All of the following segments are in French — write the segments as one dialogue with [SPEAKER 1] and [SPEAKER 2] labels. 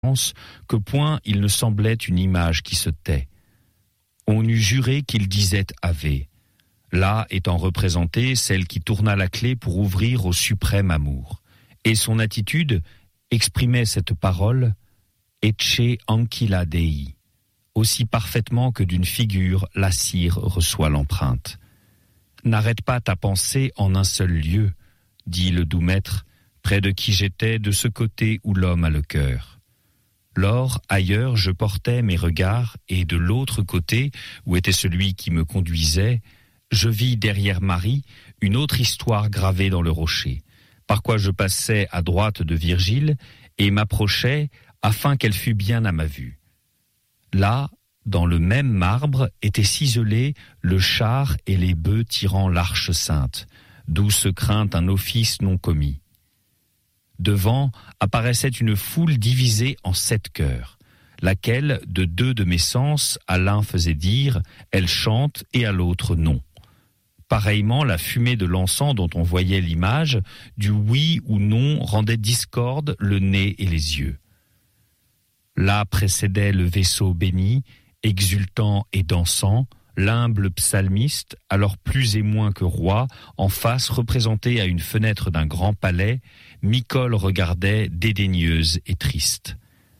[SPEAKER 1] que point il ne semblait une image qui se tait. On eût juré qu'il disait Ave, là étant représentée celle qui tourna la clé pour ouvrir au suprême amour. Et son attitude exprimait cette parole Ecce ancilla Dei, aussi parfaitement que d'une figure la cire reçoit l'empreinte. N'arrête pas ta pensée en un seul lieu, dit le doux maître, près de qui j'étais, de ce côté où l'homme a le cœur. Lors, ailleurs, je portais mes regards, et de l'autre côté, où était celui qui me conduisait, je vis derrière Marie une autre histoire gravée dans le rocher, par quoi je passais à droite de Virgile et m'approchais afin qu'elle fût bien à ma vue. Là, dans le même marbre, étaient ciselés le char et les bœufs tirant l'arche sainte, d'où se craint un office non commis. Devant apparaissait une foule divisée en 7 chœurs, laquelle, de 2 de mes sens, à l'un faisait dire « elle chante » et à l'autre « non ». Pareillement, la fumée de l'encens dont on voyait l'image, du oui ou non rendait discorde le nez et les yeux. Là précédait le vaisseau béni, exultant et dansant, l'humble psalmiste, alors plus et moins que roi, en face représenté à une fenêtre d'un grand palais, Micole regardait dédaigneuse et triste.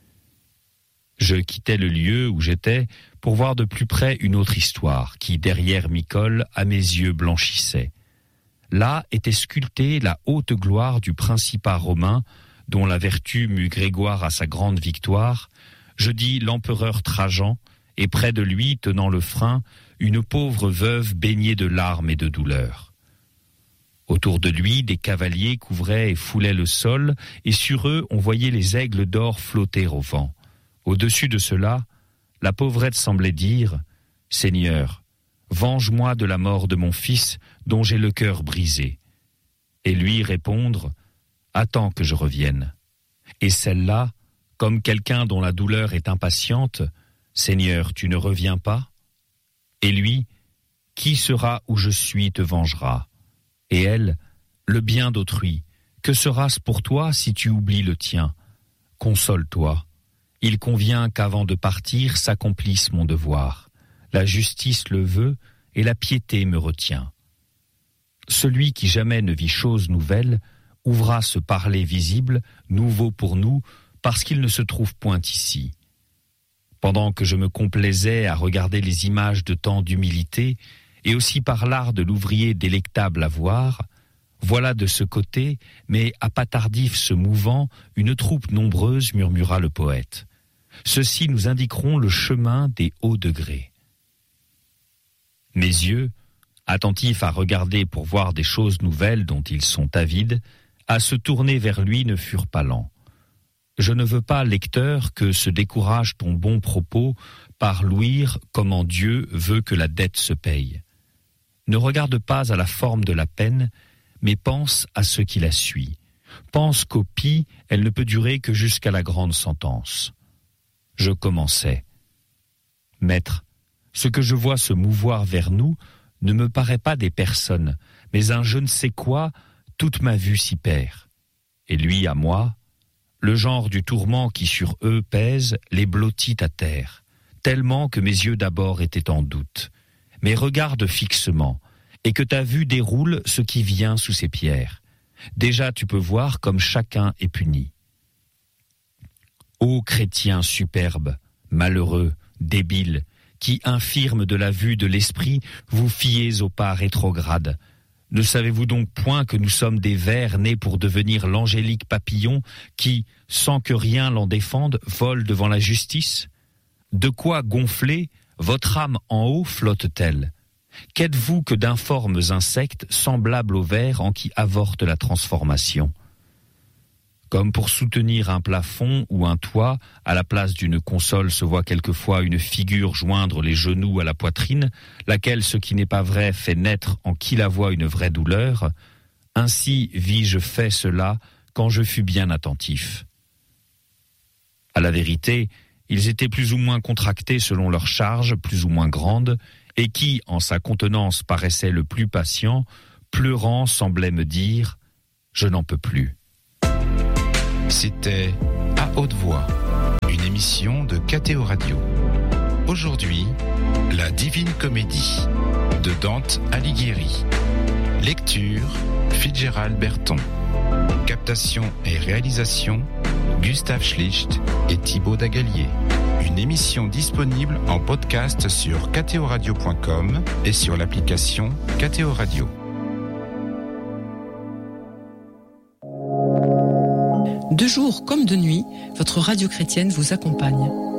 [SPEAKER 1] Je quittais le lieu où j'étais pour voir de plus près une autre histoire qui, derrière Micole, à mes yeux blanchissait. Là était sculptée la haute gloire du principat romain, dont la vertu mut Grégoire à sa grande victoire, je dis l'empereur Trajan, et près de lui, tenant le frein, une pauvre veuve baignée de larmes et de douleurs. Autour de lui, des cavaliers couvraient et foulaient le sol, et sur eux, on voyait les aigles d'or flotter au vent. Au-dessus de cela, la pauvrette semblait dire « Seigneur, venge-moi de la mort de mon fils, dont j'ai le cœur brisé. » Et lui répondre « Attends que je revienne. » Et celle-là, comme quelqu'un dont la douleur est impatiente, « Seigneur, tu ne reviens pas ?» Et lui, « Qui sera où je suis te vengera. » Et elle, « Le bien d'autrui, que sera-ce pour toi si tu oublies le tien? Console-toi. Il convient qu'avant de partir s'accomplisse mon devoir. La justice le veut et la piété me retient. Celui qui jamais ne vit chose nouvelle ouvra ce parler visible, nouveau pour nous, parce qu'il ne se trouve point ici. Pendant que je me complaisais à regarder les images de tant d'humilité, et aussi par l'art de l'ouvrier délectable à voir, voilà de ce côté, mais à pas tardif se mouvant, une troupe nombreuse, murmura le poète. Ceux-ci nous indiqueront le chemin des hauts degrés. Mes yeux, attentifs à regarder pour voir des choses nouvelles dont ils sont avides, à se tourner vers lui ne furent pas lents. Je ne veux pas, lecteur, que se décourage ton bon propos par l'ouïr comment Dieu veut que la dette se paye. Ne regarde pas à la forme de la peine, mais pense à ce qui la suit. Pense qu'au pis, elle ne peut durer que jusqu'à la grande sentence. Je commençais. Maître, ce que je vois se mouvoir vers nous ne me paraît pas des personnes, mais un je ne sais quoi, toute ma vue s'y perd. Et lui à moi, le genre du tourment qui sur eux pèse les blottit à terre, tellement que mes yeux d'abord étaient en doute. Mais regarde fixement, et que ta vue déroule ce qui vient sous ces pierres. Déjà tu peux voir comme chacun est puni. Ô chrétiens superbes, malheureux, débiles, qui, infirmes de la vue de l'esprit, vous fiez au pas rétrograde. Ne savez-vous donc point que nous sommes des vers nés pour devenir l'angélique papillon qui, sans que rien l'en défende, vole devant la justice? De quoi gonflée, votre âme en haut flotte-t-elle? Qu'êtes-vous que d'informes insectes semblables aux vers en qui avorte la transformation? Comme pour soutenir un plafond ou un toit, à la place d'une console se voit quelquefois une figure joindre les genoux à la poitrine, laquelle, ce qui n'est pas vrai, fait naître en qui la voit une vraie douleur. Ainsi vis-je fait cela quand je fus bien attentif. À la vérité, ils étaient plus ou moins contractés selon leur charge, plus ou moins grande, et qui, en sa contenance, paraissait le plus patient, pleurant, semblait me dire « Je n'en peux plus ».
[SPEAKER 2] C'était à haute voix. une émission de KTO Radio. Aujourd'hui, la Divine Comédie de Dante Alighieri. Lecture, Fitzgerald Berton. Captation et réalisation, Gustave Schlicht et Thibaut Dagalier. Une émission disponible en podcast sur ktoradio.com et sur l'application KTO Radio.
[SPEAKER 3] De jour comme de nuit, votre radio chrétienne vous accompagne.